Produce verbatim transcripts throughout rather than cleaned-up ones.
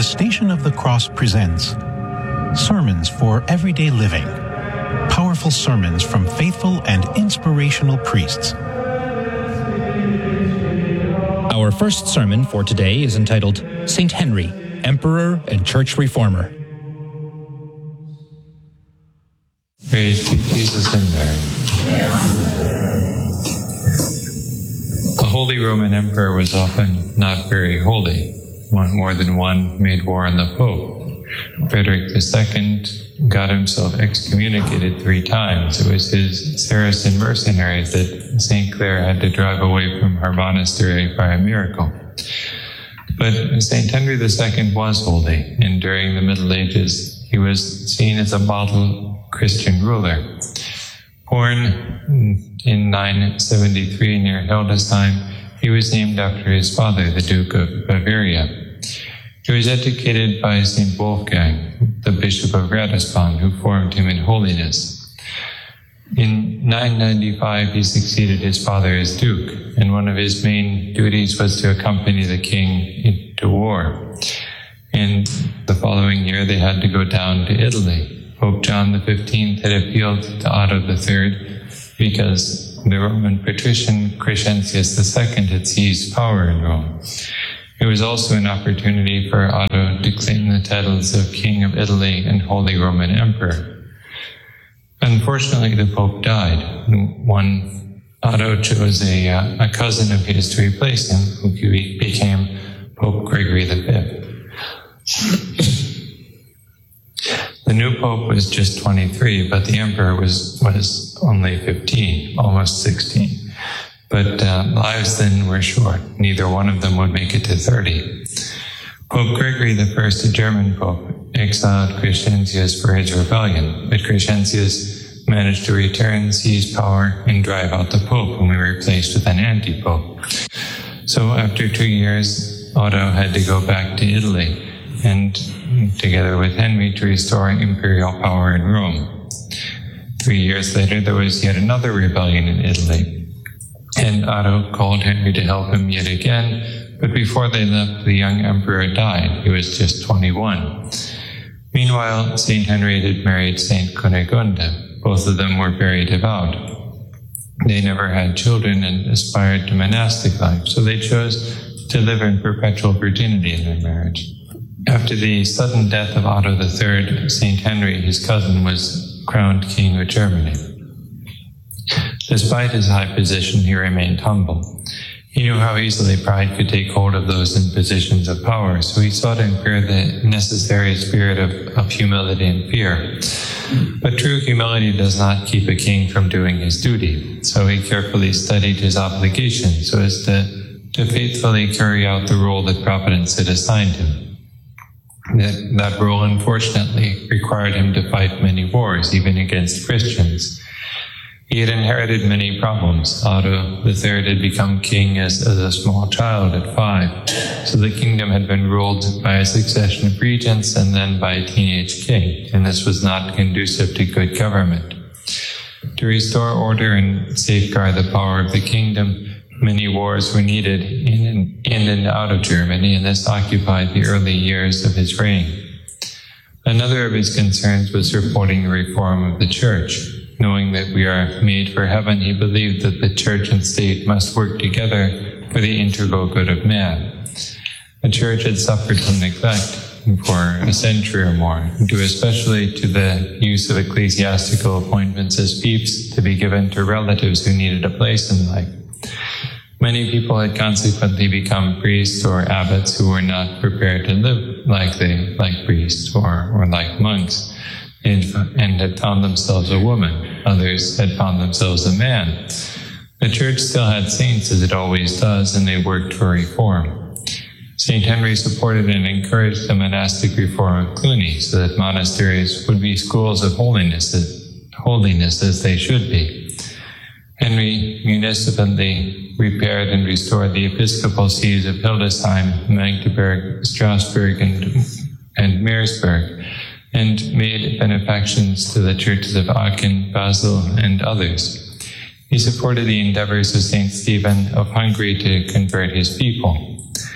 Station of the Cross presents Sermons for Everyday Living. Powerful sermons from faithful and inspirational priests. Our first sermon for today is entitled Saint Henry, Emperor and Church Reformer. Praise be Jesus and Mary. The Holy Roman Emperor was often not very holy. One more than one made war on the Pope. Frederick the Second got himself excommunicated three times. It was his Saracen mercenaries that Saint Clare had to drive away from her monastery by a miracle. But Saint Henry the Second was holy, and during the Middle Ages he was seen as a model Christian ruler. Born in nine seventy-three near Hildesheim, he was named after his father, the Duke of Bavaria. He was educated by Saint Wolfgang, the Bishop of Ratisbon, who formed him in holiness. In nine ninety-five, he succeeded his father as Duke, and one of his main duties was to accompany the king into war. And the following year, they had to go down to Italy. Pope John the Fifteenth had appealed to Otto the Third because the Roman patrician Crescentius the Second had seized power in Rome. It was also an opportunity for Otto to claim the titles of King of Italy and Holy Roman Emperor. Unfortunately, the Pope died. One Otto chose a, uh, a cousin of his to replace him, who became Pope Gregory the Fifth. The new Pope was just twenty-three, but the Emperor was, was only fifteen, almost sixteen. But uh, lives then were short. Neither one of them would make it to thirty. Pope Gregory the First, a German pope, exiled Crescentius for his rebellion, but Crescentius managed to return, seize power, and drive out the pope, whom he replaced with an anti-pope. So after two years, Otto had to go back to Italy, and together with Henry, to restore imperial power in Rome. Three years later, there was yet another rebellion in Italy, and Otto called Henry to help him yet again, but before they left, the young emperor died. He was just twenty-one. Meanwhile, Saint Henry had married Saint Cunegonde. Both of them were very devout. They never had children and aspired to monastic life, so they chose to live in perpetual virginity in their marriage. After the sudden death of Otto the Third, Saint Henry, his cousin, was crowned King of Germany. Despite his high position, he remained humble. He knew how easily pride could take hold of those in positions of power, so he sought to incur the necessary spirit of, of humility and fear. But true humility does not keep a king from doing his duty, so he carefully studied his obligations so as to, to faithfully carry out the role that Providence had assigned him. That, that role, unfortunately, required him to fight many wars, even against Christians. He had inherited many problems. Otto the Third had become king as, as a small child at five, so the kingdom had been ruled by a succession of regents and then by a teenage king, and this was not conducive to good government. To restore order and safeguard the power of the kingdom, many wars were needed in and, in and out of Germany, and this occupied the early years of his reign. Another of his concerns was supporting the reform of the church. Knowing that we are made for heaven, he believed that the church and state must work together for the integral good of man. The church had suffered from neglect for a century or more, due especially to the use of ecclesiastical appointments as fiefs to be given to relatives who needed a place in life. Many people had consequently become priests or abbots who were not prepared to live like they, like priests or, or like monks, and, and had found themselves a woman. Others had found themselves a man. The church still had saints, as it always does, and they worked for reform. Saint Henry supported and encouraged the monastic reform of Cluny so that monasteries would be schools of holiness, holiness as they should be. Henry municipally repaired and restored the episcopal sees of Hildesheim, Magdeburg, Strasbourg, and, and Meersburg, and made benefactions to the churches of Aachen, Basel, and others. He supported the endeavors of Saint Stephen of Hungary to convert his people.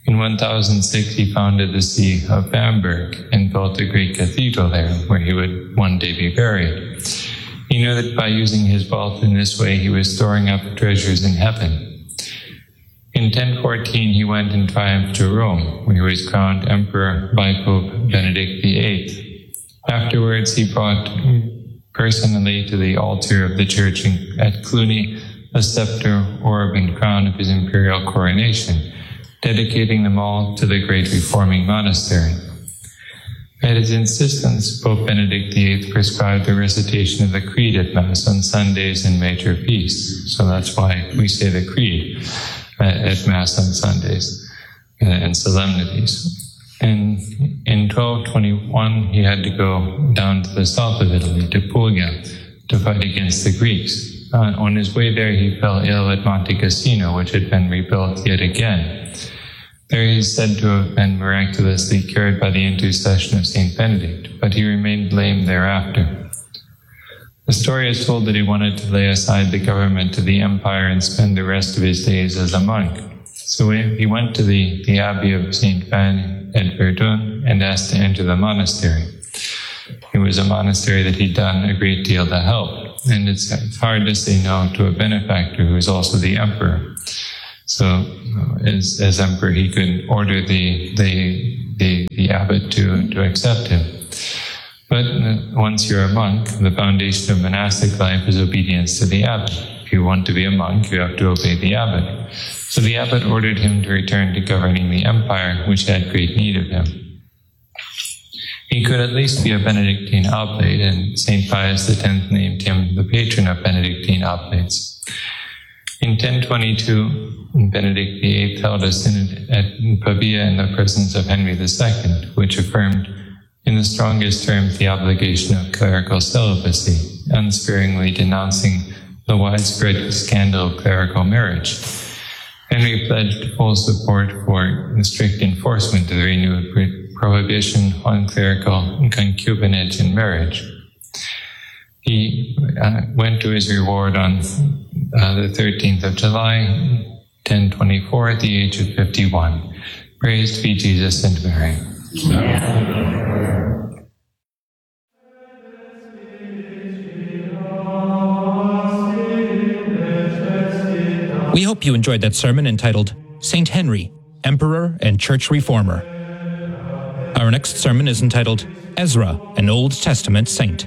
In one thousand six, he founded the See of Bamberg and built a great cathedral there, where he would one day be buried. He knew that by using his wealth in this way, he was storing up treasures in heaven. In ten fourteen, he went in triumph to Rome, where he was crowned emperor by Pope Benedict the eighth. Afterwards, he brought personally to the altar of the church in, at Cluny a scepter, orb, and crown of his imperial coronation, dedicating them all to the great reforming monastery. At his insistence, Pope Benedict the eighth prescribed the recitation of the Creed at Mass on Sundays and major feasts. So that's why we say the Creed at Mass on Sundays and solemnities. And in twelve twenty-one, he had to go down to the south of Italy, to Puglia, to fight against the Greeks. Uh, on his way there, he fell ill at Monte Cassino, which had been rebuilt yet again. There he is said to have been miraculously cured by the intercession of Saint Benedict, but he remained lame thereafter. The story is told that he wanted to lay aside the government of the empire and spend the rest of his days as a monk. So he went to the, the Abbey of Saint Van at Verdun and asked to enter the monastery. It was a monastery that he'd done a great deal to help, and it's, it's hard to say no to a benefactor who is also the emperor. So, as, as emperor, he could order the the the, the abbot to, to accept him. But once you're a monk, the foundation of monastic life is obedience to the abbot. If you want to be a monk, you have to obey the abbot. So the abbot ordered him to return to governing the empire, which had great need of him. He could at least be a Benedictine oblate, and Saint Pius X named him the patron of Benedictine oblates. In ten twenty-two, Benedict the eighth held a synod at Pavia in the presence of Henry the second, which affirmed in the strongest terms the obligation of clerical celibacy, unsparingly denouncing the widespread scandal of clerical marriage. Henry pledged full support for the strict enforcement of the renewed prohibition on clerical concubinage in marriage. He uh, went to his reward on uh, the thirteenth of July, ten twenty-four, at the age of fifty-one. Praised be Jesus and Mary. Amen. We hope you enjoyed that sermon entitled Saint Henry, Emperor and Church Reformer. Our next sermon is entitled Ezra, an Old Testament Saint.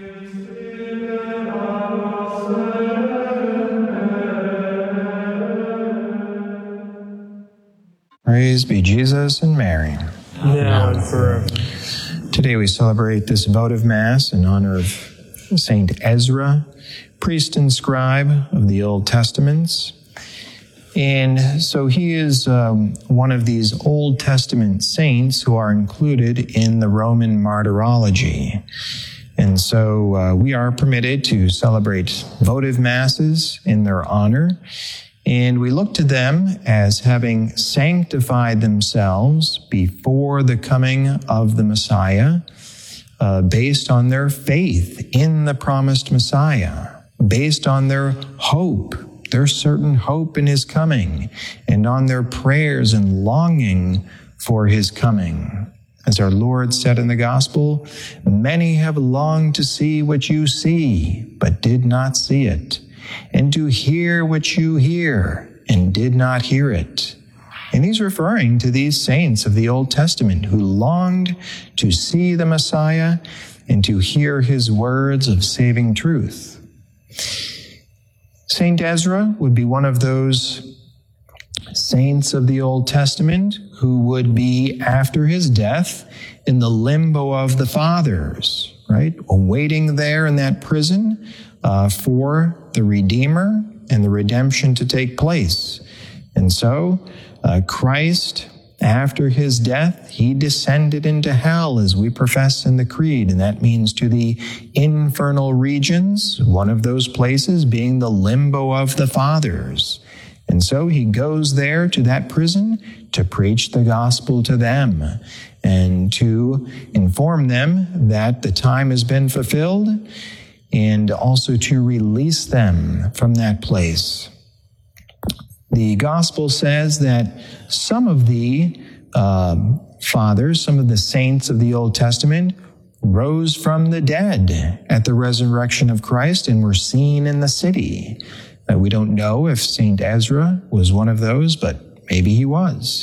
Praise be Jesus and Mary. Now and forever. Today we celebrate this votive Mass in honor of Saint Ezra, priest and scribe of the Old Testaments. And so he is um, one of these Old Testament saints who are included in the Roman martyrology. And so uh, we are permitted to celebrate votive masses in their honor. And we look to them as having sanctified themselves before the coming of the Messiah, uh, based on their faith in the promised Messiah, based on their hope, their certain hope in his coming, and on their prayers and longing for his coming. As our Lord said in the gospel, many have longed to see what you see, but did not see it, and to hear what you hear, and did not hear it. And he's referring to these saints of the Old Testament who longed to see the Messiah and to hear his words of saving truth. Saint Ezra would be one of those saints of the Old Testament who would be, after his death, in the limbo of the fathers, right? Waiting there in that prison uh, for the Redeemer and the redemption to take place. And so, uh, Christ, after his death, he descended into hell, as we profess in the Creed, and that means to the infernal regions, one of those places being the limbo of the fathers. And so he goes there to that prison to preach the gospel to them and to inform them that the time has been fulfilled, and also to release them from that place. The gospel says that some of the um, fathers, some of the saints of the Old Testament, rose from the dead at the resurrection of Christ and were seen in the city. Uh, we don't know if Saint Ezra was one of those, but maybe he was.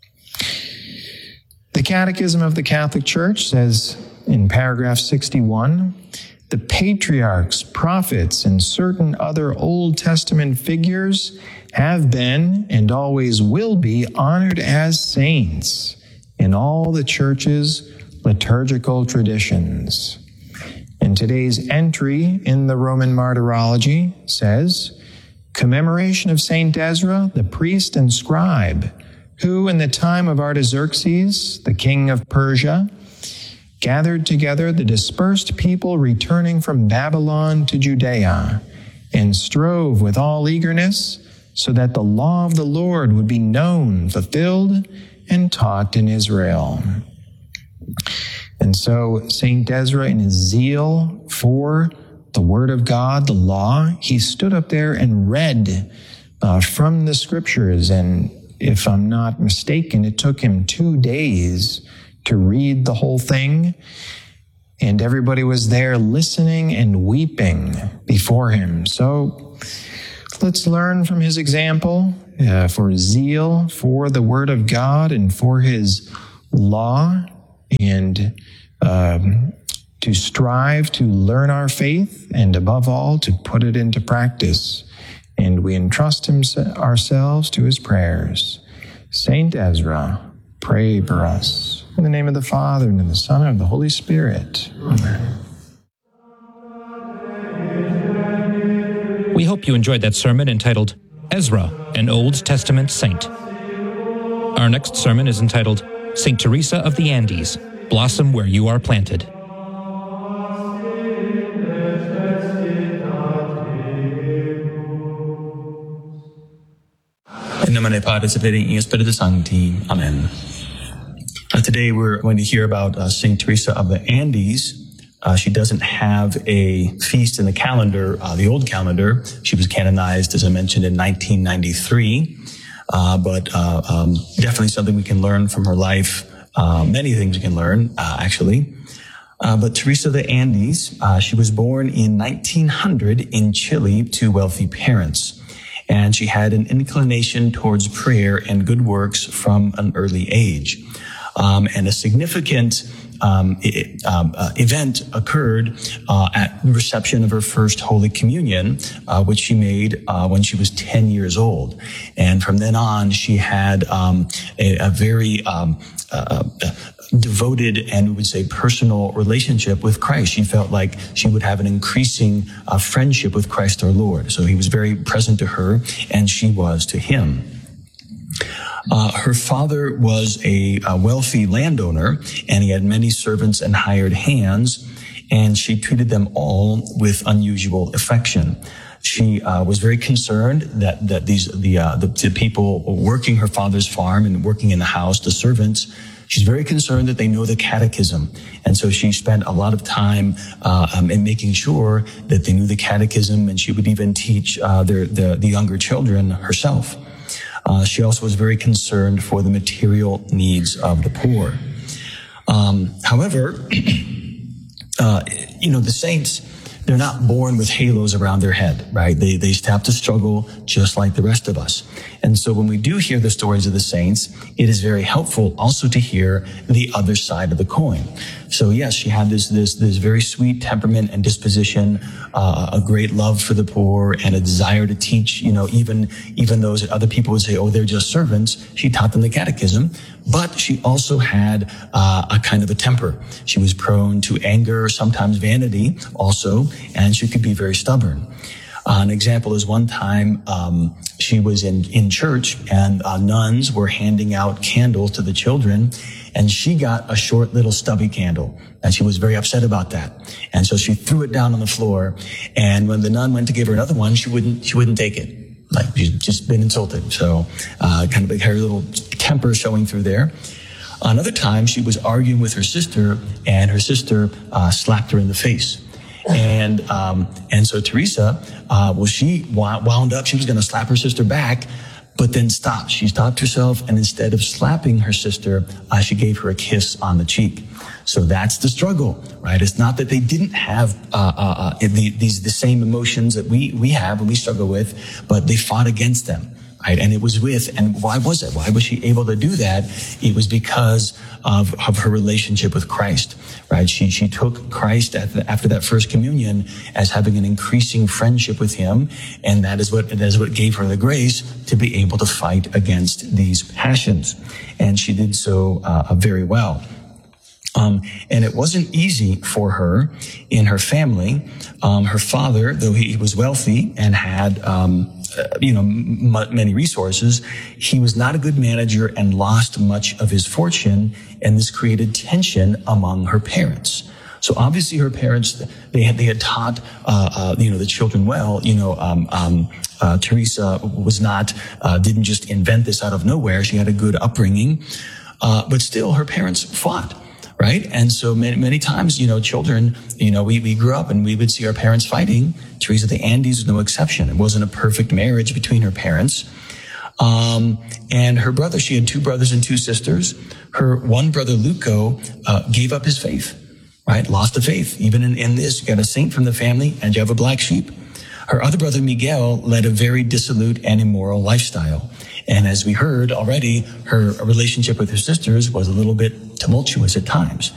The Catechism of the Catholic Church says in paragraph sixty-one, the patriarchs, prophets, and certain other Old Testament figures have been and always will be honored as saints in all the Church's liturgical traditions. And today's entry in the Roman Martyrology says, commemoration of Saint Ezra, the priest and scribe, who in the time of Artaxerxes, the king of Persia, gathered together the dispersed people returning from Babylon to Judea, and strove with all eagerness so that the law of the Lord would be known, fulfilled, and taught in Israel. And so Saint Ezra, in his zeal for the Word of God, the law, he stood up there and read uh, from the Scriptures. And if I'm not mistaken, it took him two days to read the whole thing. And everybody was there listening and weeping before him. So let's learn from his example uh, for zeal for the Word of God and for his law, and um, to strive to learn our faith, and above all, to put it into practice. And we entrust him, ourselves to his prayers. Saint Ezra, pray for us. In the name of the Father, and of the Son, and of the Holy Spirit. Amen. We hope you enjoyed that sermon entitled Ezra, an Old Testament Saint. Our next sermon is entitled Saint Teresa of the Andes, Blossom Where You Are Planted. In nomine Patris et Filii et Spiritus Sancti. Amen. Uh, today we're going to hear about uh, Saint Teresa of the Andes. Uh, she doesn't have a feast in the calendar, uh, the old calendar. She was canonized, as I mentioned, in nineteen ninety-three. Uh, but uh, um, definitely something we can learn from her life. Uh, many things we can learn, uh, actually. Uh, but Teresa of the Andes, uh, she was born in nineteen hundred in Chile to wealthy parents. And she had an inclination towards prayer and good works from an early age. Um, and a significant um, it, um, uh, event occurred uh, at the reception of her first Holy Communion, uh, which she made uh, when she was ten years old. And from then on, she had um, a, a very um, uh, uh, devoted and we would say personal relationship with Christ. She felt like she would have an increasing uh, friendship with Christ our Lord. So he was very present to her, and she was to him. Uh, her father was a, a wealthy landowner, and he had many servants and hired hands, and she treated them all with unusual affection. She uh, was very concerned that that these the, uh, the the people working her father's farm and working in the house, the servants, she's very concerned that they know the catechism, and so she spent a lot of time uh, um, in making sure that they knew the catechism, and she would even teach uh, their the, the younger children herself. Uh, she also was very concerned for the material needs of the poor. Um, however, uh, you know, the saints, they're not born with halos around their head, right? They, they have to struggle just like the rest of us. And so when we do hear the stories of the saints, it is very helpful also to hear the other side of the coin. So yes, she had this, this, this very sweet temperament and disposition, uh, a great love for the poor and a desire to teach, you know, even, even those that other people would say, oh, they're just servants. She taught them the catechism, but she also had, uh, a kind of a temper. She was prone to anger, sometimes vanity also, and she could be very stubborn. Uh, an example is one time um, she was in, in church, and uh, nuns were handing out candles to the children, and she got a short little stubby candle, and she was very upset about that. And so she threw it down on the floor, and when the nun went to give her another one, she wouldn't she wouldn't take it. Like, she'd just been insulted. So uh, kind of her little temper showing through there. Another time, she was arguing with her sister, and her sister uh, slapped her in the face. And, um, and so Teresa, uh, well, she wound up, she was going to slap her sister back, but then stopped. She stopped herself, and instead of slapping her sister, uh, she gave her a kiss on the cheek. So that's the struggle, right? It's not that they didn't have uh, uh, uh, the, these the same emotions that we we have and we struggle with, but they fought against them, right? And it was with, and why was it? Why was she able to do that? It was because of, of her relationship with Christ, right? She she took Christ at the, after that first communion as having an increasing friendship with him, and that is what that is what gave her the grace to be able to fight against these passions, and she did so uh, very well. Um, and it wasn't easy for her in her family. Um, her father, though he was wealthy and had, um, uh, you know, m- many resources, he was not a good manager and lost much of his fortune. And this created tension among her parents. So obviously her parents, they had, they had taught, uh, uh, you know, the children well. You know, um, um, uh, Teresa was not, uh, didn't just invent this out of nowhere. She had a good upbringing. Uh, but still her parents fought. Right? And so many, many times, you know, children, you know, we, we grew up and we would see our parents fighting. Teresa of the Andes was no exception. It wasn't a perfect marriage between her parents. Um, and her brother, she had two brothers and two sisters. Her one brother, Luco, uh, gave up his faith, right? Lost the faith. Even in, in this, you got a saint from the family and you have a black sheep. Her other brother, Miguel, led a very dissolute and immoral lifestyle. And as we heard already, her relationship with her sisters was a little bit tumultuous at times.